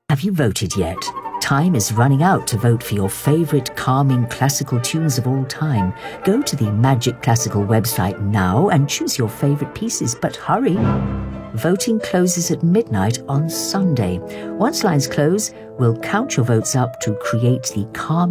Have you voted yet? Time is running out to vote for your favorite calming classical tunes of all time. Go to the Magic Classical website now and choose your favorite pieces, but hurry! Voting closes at midnight on Sunday. Once lines close, we'll count your votes up to create the calm